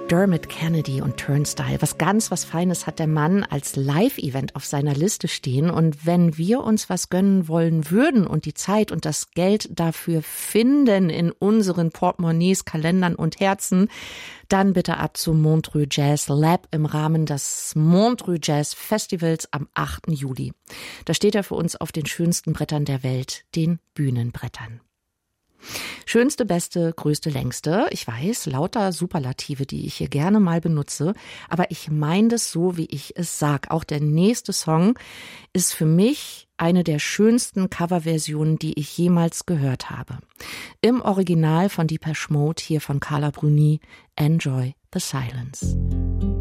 Dermot Kennedy und Turnstile. Was Feines hat der Mann als Live-Event auf seiner Liste stehen. Und wenn wir uns was gönnen wollen würden und die Zeit und das Geld dafür finden in unseren Portemonnaies, Kalendern und Herzen, dann bitte ab zum Montreux Jazz Lab im Rahmen des Montreux Jazz Festivals am 8. Juli. Da steht er für uns auf den schönsten Brettern der Welt, den Bühnenbrettern. Schönste, beste, größte, längste. Ich weiß, lauter Superlative, die ich hier gerne mal benutze. Aber ich meine das so, wie ich es sag. Auch der nächste Song ist für mich eine der schönsten Coverversionen, die ich jemals gehört habe. Im Original von Depeche Mode, hier von Carla Bruni, Enjoy the Silence.